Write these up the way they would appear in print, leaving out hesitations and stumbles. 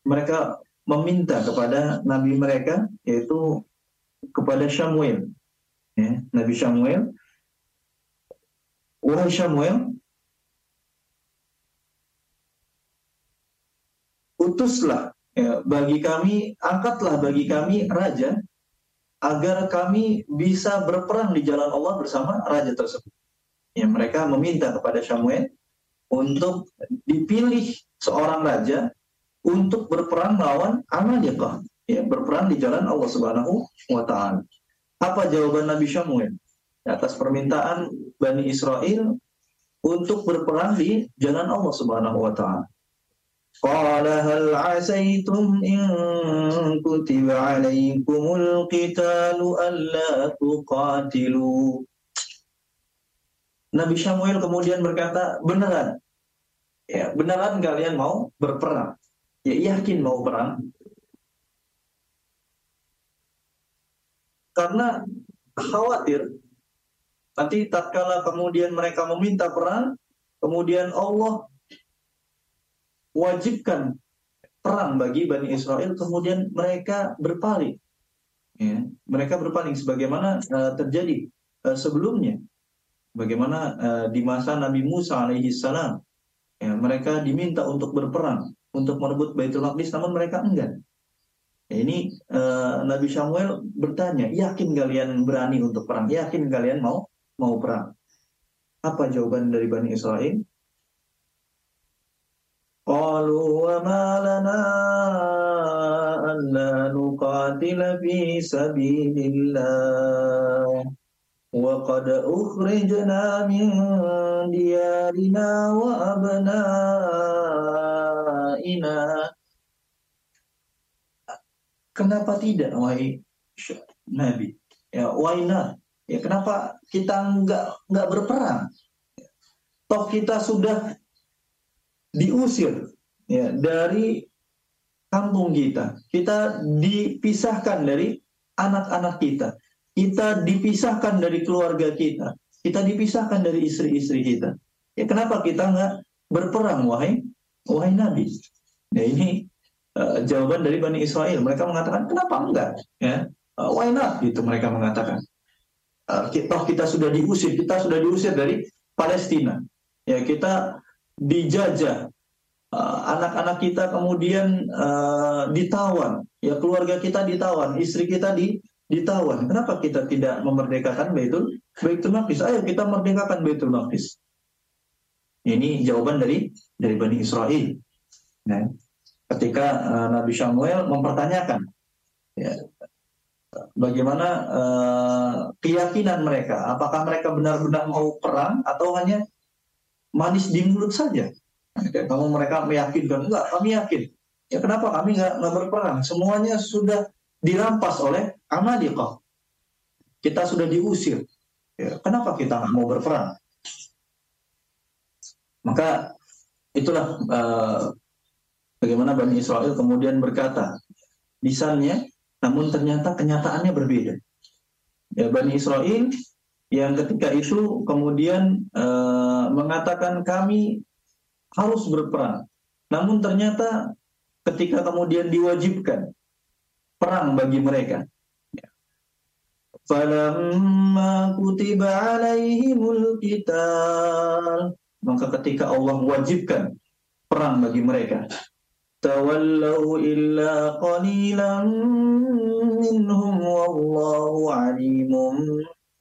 mereka meminta kepada nabi mereka, yaitu kepada Samuel. Ya, Nabi Samuel, wahai Samuel, utuslah bagi kami, angkatlah bagi kami raja, agar kami bisa berperang di jalan Allah bersama raja tersebut. Ya, mereka meminta kepada Samuel untuk dipilih seorang raja untuk berperang melawan Amalekah, ya, berperang di jalan Allah Subhanahu wa taala. Apa jawaban Nabi Samuel atas permintaan Bani Israel untuk berperang di jalan Allah Subhanahu wa taala? Qala hal 'asaytum in kutiba 'alaikumul qitalu alla tuqatilu. Nabi Samuel kemudian berkata, beneran? Ya, beneran kalian mau berperang? Ya, yakin mau perang? Karena khawatir nanti tatkala kemudian mereka meminta perang, kemudian Allah wajibkan perang bagi Bani Israel, kemudian mereka berpaling. Ya, mereka berpaling sebagaimana terjadi sebelumnya. Bagaimana di masa Nabi Musa alaihi salam, ya, mereka diminta untuk berperang, untuk merebut Baitul Maqdis, namun mereka enggan. Ya, ini Nabi Samuel bertanya, yakin kalian berani untuk perang? Yakin kalian mau perang? Apa jawaban dari Bani Israel? Qalu wa ma lana alla nuqatila fi sabilillah wa qad ukhrijna min diyarina wa abnaina. Kenapa tidak, wahai Nabi? Ya, why not? Ya, kenapa kita nggak berperang? Toh kita sudah diusir, ya, dari kampung kita. Kita dipisahkan dari anak-anak kita. Kita dipisahkan dari keluarga kita. Kita dipisahkan dari istri-istri kita. Ya, kenapa kita nggak berperang, wahai Nabi? Nah, ini jawaban dari Bani Israel. Mereka mengatakan, kenapa enggak? Ya, why not? Gitu mereka mengatakan. Kita sudah diusir dari Palestina. Ya, kita dijajah, anak-anak kita kemudian ditawan, ya, keluarga kita ditawan, istri kita ditawan. Kenapa kita tidak memerdekakan Baitul Maqdis? Ayo kita merdekakan Baitul Maqdis. Ini jawaban dari Bani Israel. Nah, ketika Nabi Samuel mempertanyakan, ya, bagaimana keyakinan mereka, apakah mereka benar-benar mau perang atau hanya manis di mulut saja? Mereka meyakinkan, enggak, kami yakin. Ya, kenapa kami nggak berperang? Semuanya sudah dirampas oleh Amalekah. Kita sudah diusir. Ya, kenapa kita nggak mau berperang? Maka itulah bagaimana Bani Israel kemudian berkata, lisannya, namun ternyata kenyataannya berbeda. Ya, Bani Israel yang ketika itu kemudian mengatakan kami harus berperang. Namun ternyata ketika kemudian diwajibkan perang bagi mereka, falamma kutiba alaihimul qital, maka ketika Allah wajibkan perang bagi mereka, tawallau illa qalilan minhum wallahu alimun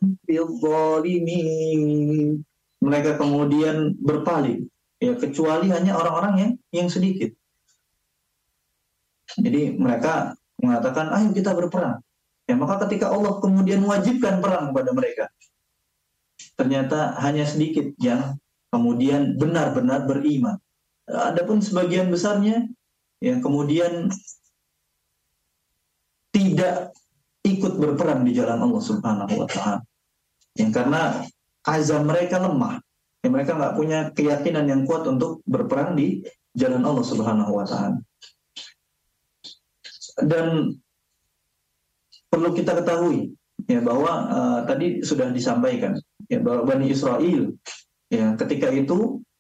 bizzalimin. Mereka kemudian berpaling, ya, kecuali hanya orang-orang yang sedikit. Jadi mereka mengatakan, ayo kita berperang. Ya, maka ketika Allah kemudian wajibkan perang kepada mereka, ternyata hanya sedikit yang kemudian benar-benar beriman. Adapun sebagian besarnya yang kemudian tidak ikut berperang di jalan Allah Subhanahu wa taala. Yang karena azam mereka lemah. Ya, mereka nggak punya keyakinan yang kuat untuk berperang di jalan Allah Subhanahu wa taala. Dan perlu kita ketahui, ya, bahwa tadi sudah disampaikan, ya, bahwa Bani Israel, ya, ketika itu